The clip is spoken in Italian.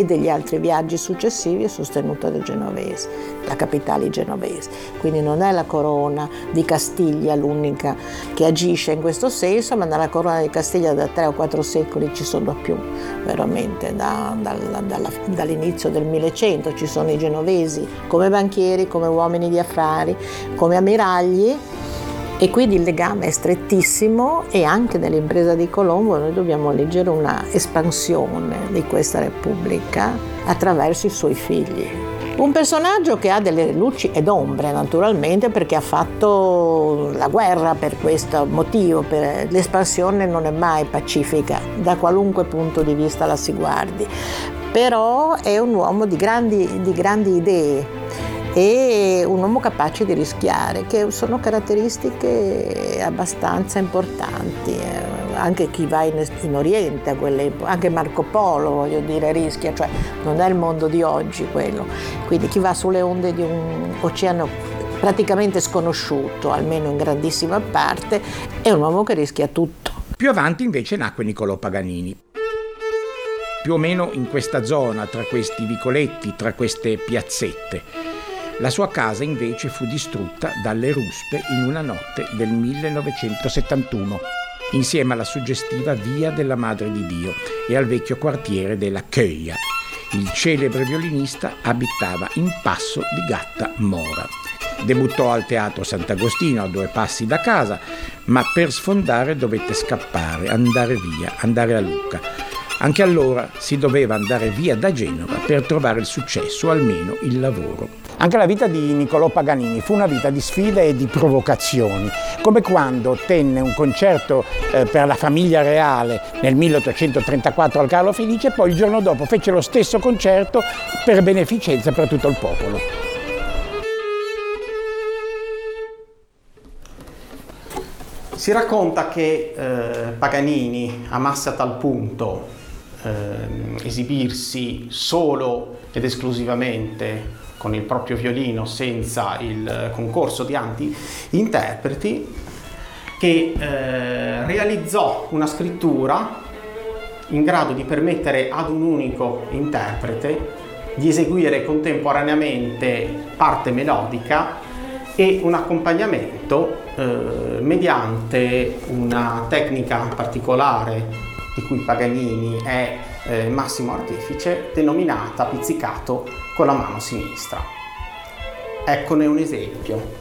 degli altri viaggi successivi è sostenuta dai genovesi, da capitali genovesi. Quindi non è la corona di Castiglia l'unica che agisce in questo senso, ma nella corona di Castiglia da 3 o 4 secoli ci sono più, veramente, dall'inizio del 1100 ci sono i genovesi come banchieri, come uomini di affari, come ammiragli. E quindi il legame è strettissimo, e anche nell'impresa di Colombo noi dobbiamo leggere una espansione di questa Repubblica attraverso i suoi figli. Un personaggio che ha delle luci ed ombre naturalmente, perché ha fatto la guerra per questo motivo, l'espansione non è mai pacifica da qualunque punto di vista la si guardi, però è un uomo di grandi idee e un uomo capace di rischiare, che sono caratteristiche abbastanza importanti. Anche chi va in Oriente a quell'epoca, anche Marco Polo, voglio dire, rischia, cioè non è il mondo di oggi quello. Quindi chi va sulle onde di un oceano praticamente sconosciuto, almeno in grandissima parte, è un uomo che rischia tutto. Più avanti invece nacque Niccolò Paganini. Più o meno in questa zona, tra questi vicoletti, tra queste piazzette. La sua casa invece fu distrutta dalle ruspe in una notte del 1971, insieme alla suggestiva Via della Madre di Dio e al vecchio quartiere della Chœia. Il celebre violinista abitava in Passo di Gatta Mora. Debuttò al Teatro Sant'Agostino, a 2 passi da casa, ma per sfondare dovette scappare, andare via, andare a Lucca. Anche allora si doveva andare via da Genova per trovare il successo, o almeno il lavoro. Anche la vita di Niccolò Paganini fu una vita di sfide e di provocazioni, come quando tenne un concerto per la famiglia reale nel 1834 al Carlo Felice e poi il giorno dopo fece lo stesso concerto per beneficenza per tutto il popolo. Si racconta che Paganini amasse a tal punto esibirsi solo ed esclusivamente con il proprio violino, senza il concorso di altri interpreti, che realizzò una scrittura in grado di permettere ad un unico interprete di eseguire contemporaneamente parte melodica e un accompagnamento mediante una tecnica particolare di cui Paganini è massimo artefice, denominata pizzicato con la mano sinistra. Eccone un esempio.